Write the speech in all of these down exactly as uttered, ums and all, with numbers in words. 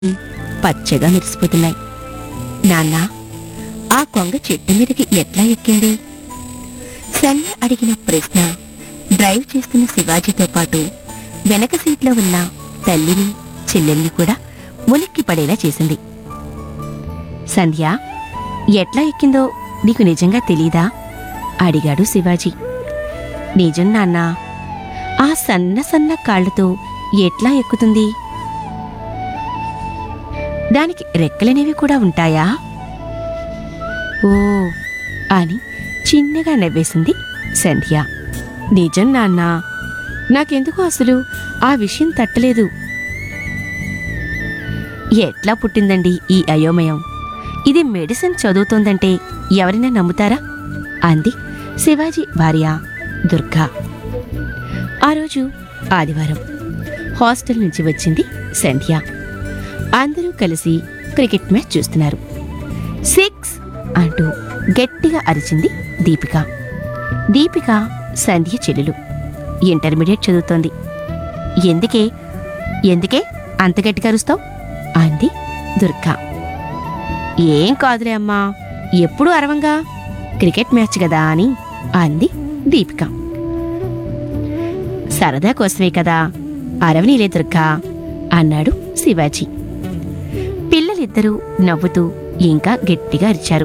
పచ్చగా మెరిసిపోతున్నాయి. నాన్న, ఆ కొంగ చెట్టు మీదకి ఎట్లా ఎక్కింది? సంధ్య అడిగిన ప్రశ్న డ్రైవ్ చేస్తున్న శివాజీతో పాటు వెనక సీట్లో ఉన్న తల్లిని చెల్లెల్ని కూడా ఉలిక్కి పడేలా చేసింది. సంధ్య, ఎట్లా ఎక్కిందో నీకు నిజంగా తెలీదా? అడిగాడు శివాజీ. నిజం నాన్నా, ఆ సన్న సన్న కాళ్లతో ఎట్లా ఎక్కుతుంది? దానికి రెక్కలనేవి కూడా ఉంటాయా? ఓ అని చిన్నగా నవ్వేసింది సంధ్య. నిజం నాన్నా, నాకెందుకు అసలు ఆ విషయం తట్టలేదు. ఎట్లా పుట్టిందండి ఈ అయోమయం? ఇది మెడిసిన్ చదువుతోందంటే ఎవరైనా నమ్ముతారా? అంది శివాజీ భార్య దుర్గా. ఆ రోజు ఆదివారం. హాస్టల్ నుంచి వచ్చింది సంధ్య. అందరూ కలిసి క్రికెట్ మ్యాచ్ చూస్తున్నారు. సిక్స్ అంటూ గట్టిగా అరిచింది దీపిక. దీపిక సంధ్య చెల్లెలు. ఇంటర్మీడియట్ చదువుతోంది. ఎందుకే ఎందుకే అంత గట్టిగా అరుస్తావు? అంది దుర్గా. ఏం కాదులే అమ్మా, ఎప్పుడూ అరవంగా, క్రికెట్ మ్యాచ్ కదా అని అంది దీపిక. సరదా కోసమే కదా, అరవనీలే దుర్గా అన్నాడు శివాజీ. పిల్లలిద్దరూ నవ్వుతూ ఇంకా గట్టిగా అరిచారు.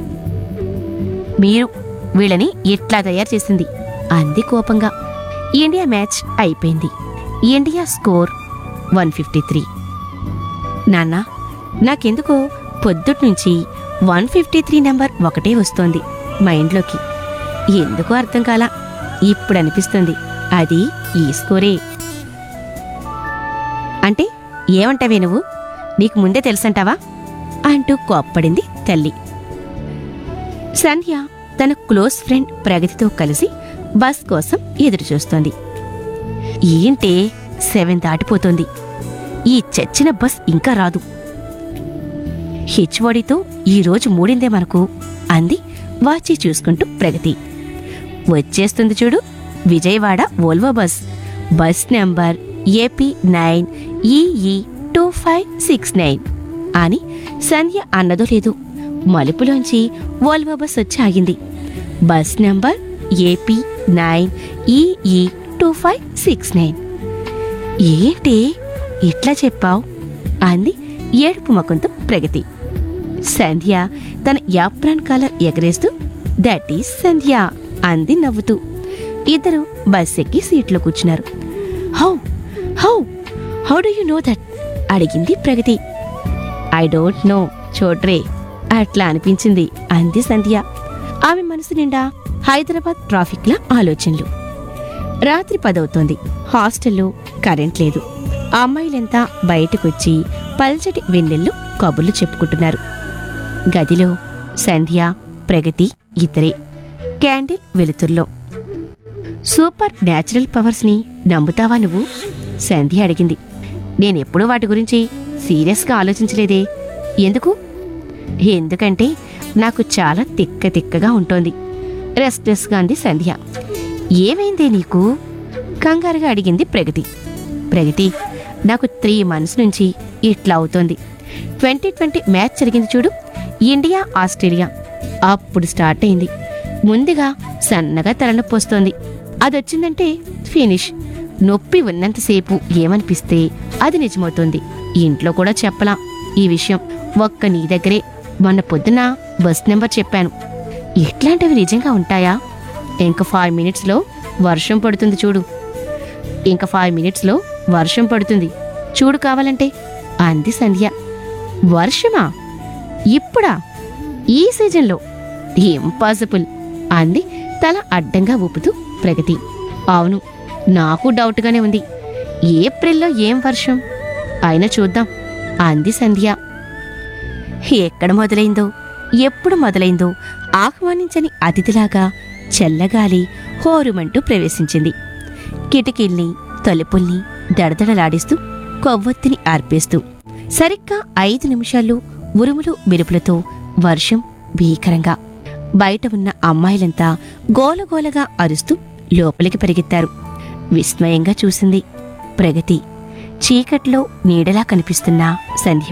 మీరు వీళ్ళని ఎట్లా తయారు చేసింది? అంది కోపంగా. ఇండియా మ్యాచ్ అయిపోయింది. India score one fifty three. నాన్నా, నాకెందుకో పొద్దుట్నుంచి వన్ ఫిఫ్టీ త్రీ నెంబర్ ఒకటే వస్తోంది మైండ్లోకి. ఎందుకో అర్థం కాలా. ఇప్పుడు అనిపిస్తుంది అది ఈ స్కోరే. అంటే ఏమంటావే నువ్వు? నీకు ముందే తెలుసంటావా? అంటూ కోప్పడింది తల్లి. సంధ్య తన క్లోజ్ ఫ్రెండ్ ప్రగతితో కలిసి బస్ కోసం ఎదురుచూస్తోంది. ఏంటే సెవెన్ దాటిపోతోంది, ఈ చచ్చిన బస్ ఇంకా రాదు. హెచ్ఓడితో ఈరోజు మూడిందే మనకు అంది వాచి చూసుకుంటూ ప్రగతి. వచ్చేస్తుంది చూడు Vijayawada Volvo bus. Bus number AP nine EE two five six nine అని సంధ్య అన్నదో లేదు, మలుపులోంచి వోల్వో బస్ వచ్చి ఆగింది. Bus number AP nine EE two five six nine. ఏంటి ఇట్లా చెప్పావు? అంది ఏడుపు ముఖంతో ప్రగతి. సంధ్య తన యాప్రాన్ కాలర్ ఎగరేస్తూ దట్ ఈస్ సంధ్య అంది నవ్వుతూ. ఇద్దరు బస్ ఎక్కి సీట్లో కూర్చున్నారు. How how how do you know that? అడిగింది ప్రగతి. ఐ డోంట్ నో, చోట్రే, అట్లా అనిపించింది అంది సంధ్య. ఆమె మనసు నిండా హైదరాబాద్ ట్రాఫిక్ల ఆలోచనలు. రాత్రి పదవుతోంది. హాస్టల్లో కరెంట్ లేదు. అమ్మాయిలంతా బయటకొచ్చి పల్చటి వెన్నెల్లో కబుర్లు చెప్పుకుంటున్నారు. గదిలో సంధ్య ప్రగతి ఇద్దరే క్యాండిల్ వెలుతుర్లో. సూపర్ న్యాచురల్ పవర్స్ ని నమ్ముతావా నువ్వు? సంధ్య అడిగింది. నేనెప్పుడూ వాటి గురించి సీరియస్గా ఆలోచించలేదే. ఎందుకు? ఎందుకంటే నాకు చాలా తిక్క తిక్కగా ఉంటోంది. రెస్ట్లెస్గా అంది సంధ్య. ఏమైందే నీకు? కంగారుగా అడిగింది ప్రగతి. ప్రగతి, నాకు త్రీ మంత్స్ నుంచి ఇట్లా అవుతోంది. ట్వంటీ ట్వంటీ మ్యాచ్ జరిగింది చూడు, ఇండియా ఆస్ట్రేలియా, అప్పుడు స్టార్ట్ అయింది. ముందుగా సన్నగా తలనొప్పి వస్తోంది. అదొచ్చిందంటే ఫినిష్. నొప్పి ఉన్నంతసేపు ఏమనిపిస్తే అది నిజమవుతోంది. ఇంట్లో కూడా చెప్పలా ఈ విషయం. ఒక్క నీ దగ్గరే మొన్న పొద్దున బస్ నెంబర్ చెప్పాను. ఇట్లాంటివి నిజంగా ఉంటాయా? ఇంక ఫైవ్ మినిట్స్లో వర్షం పడుతుంది చూడు. ఇంక ఫైవ్ మినిట్స్లో వర్షం పడుతుంది చూడు కావాలంటే అంది సంధ్య. వర్షమా? ఇప్పుడా? ఈ సీజన్లో? ఇంపాసిబుల్ అంది తల అడ్డంగా ఊపుతూ ప్రగతి. అవును, నాకు డౌట్గానే ఉంది. ఏప్రిల్లో ఏం వర్షం? అయినా చూద్దాం అంది సంధ్య. ఎక్కడ మొదలైందో, ఎప్పుడు మొదలైందో ఆహ్వానించని అతిథిలాగా చల్లగాలి హోరుమంటూ ప్రవేశించింది. కిటికీల్ని తలుపుల్ని దడదడలాడిస్తూ కొవ్వొత్తిని ఆర్పేస్తూ. సరిగ్గా ఐదు నిమిషాల్లో ఉరుములు మెరుపులతో వర్షం భీకరంగా. బయట ఉన్న అమ్మాయిలంతా గోలగోలగా అరుస్తూ లోపలికి పరిగెత్తారు. విస్మయంగా చూసింది ప్రగతి. చీకట్లో నీడలా కనిపిస్తున్న సంధ్య